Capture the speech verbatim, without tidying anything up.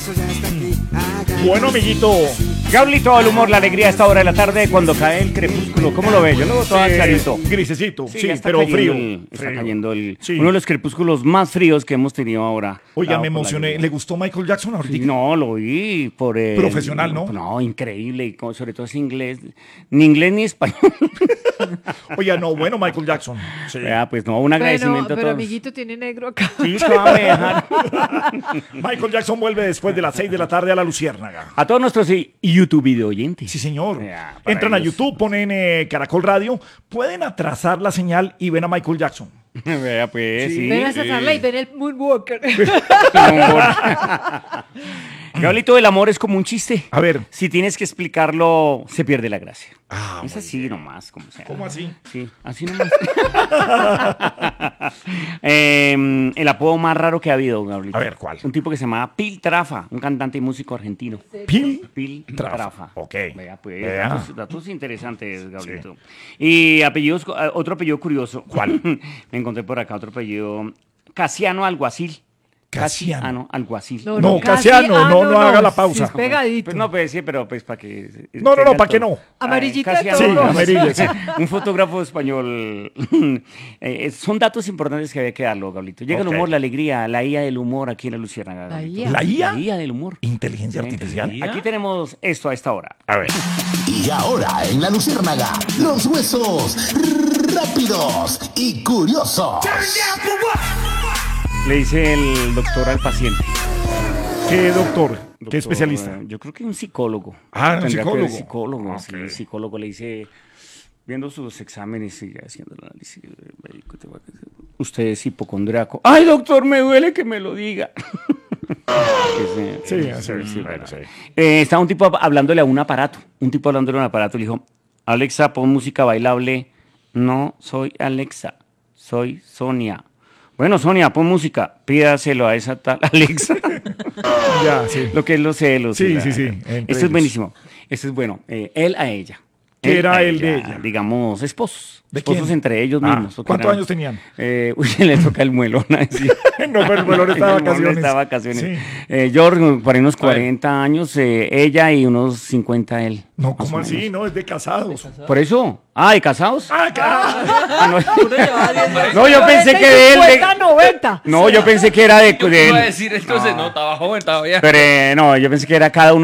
Bueno, amiguito. Gablito, el humor, la alegría a esta hora de la tarde cuando cae el crepúsculo. ¿Cómo lo ve? Yo lo veo todo Sí, clarito. Grisecito, sí, ya está pero cayendo frío. el- está frío. cayendo el, Sí. uno de los crepúsculos más fríos que hemos tenido ahora. Oiga, Dado me por la emocioné. lluvia. ¿Le gustó Michael Jackson ahorita? Sí, no, lo vi por el... Profesional, ¿no? No, increíble. Y como sobre todo es inglés. Ni inglés ni español. Oiga, no, bueno, Michael Jackson. Sí. Vea, pues no, un Pero, agradecimiento a pero todos. amiguito tiene negro acá. Sí, se va a dejar. Michael Jackson vuelve después de las seis de la tarde a la Luciérnaga. A todos nuestros eh, YouTube video oyentes. Sí, señor. Ya, para Entran a ellos. YouTube, ponen eh, Caracol Radio, pueden atrasar la señal y ven a Michael Jackson. Vea, pues, sí. Ven a Satarla y ven el Moonwalker. Gablito, el amor es como un chiste. A ver. Si tienes que explicarlo, se pierde la gracia. Ah, es muy así nomás, como sea. ¿Cómo así? Sí, así nomás. Eh, el apodo más raro que ha habido, Gablito. A ver, ¿cuál? Un tipo que se llamaba Piltrafa, un cantante y músico argentino. Pil. Piltrafa. Trafa. Ok. Vea, pues, Vea. Datos, datos interesantes, Gablito. Y apellidos, eh, otro apellido curioso. ¿Cuál? Me encontré por acá otro apellido. Casiano Alguacil. Casiano. Alguacil. No, Casiano, no, no haga la pausa. sí, es pegadito. Pues no, pues sí, pero pues para que... No, no, no, ¿para qué no? Amarillita de Casiano. Sí, todos. amarilla, sí. Un fotógrafo español. Eh, son datos importantes que había que darlo, Gablito. Llega Ok. el humor, la alegría, la I A del humor aquí en la Luciérnaga. La Gablito. I A. ¿La I A? La I A del humor. Inteligencia Sí. artificial. Aquí tenemos esto a esta hora. A ver. Y ahora en la Luciérnaga, los huesos rápidos y curiosos. Le dice el doctor al paciente. ¿Qué doctor? ¿Qué Doctor, especialista? eh, Yo creo que un psicólogo. Ah, un Tendría que psicólogo. ser psicólogo, sí, Ok. psicólogo le dice, viendo sus exámenes y haciendo el análisis, el médico te va a decir, usted es hipocondriaco. Ay, doctor, me duele que me lo diga. Que Sí, se- sí, sí, bueno, bueno. sí. Eh, estaba un tipo hab- hablándole a un aparato, un tipo hablándole a un aparato, le dijo, Alexa, pon música bailable. No, soy Alexa, soy Sonia. Bueno, Sonia, pon música, pídaselo a esa tal Alexa. Ya, sí. Lo que es los celos. Sí, y la- sí, sí, entre Esto es ellos. buenísimo. Esto es bueno. Eh, él a ella. ¿Qué Él era a él de ella? Digamos, esposos. ¿De esposos quién? entre ellos Ah, mismos. ¿o qué ¿cuántos eran? años tenían? Eh, uy, le toca el muelón. Así. No, pero el muelón está de El muelón vacaciones. está de vacaciones. Sí. Eh, George, por ahí unos A ver. cuarenta años, eh, ella y unos cincuenta él. No, más ¿cómo o así? menos. No, es de casados. Por eso. Ah, ¿de casados? ¡Ah, carajo! Ah, no. Uno lleva diez años. No, yo pensé que de él. de- cincuenta, noventa. No, yo pensé que era de, Yo de iba a él. decir, entonces no, estaba joven, estaba viejo. Pero eh, no, yo pensé que era cada uno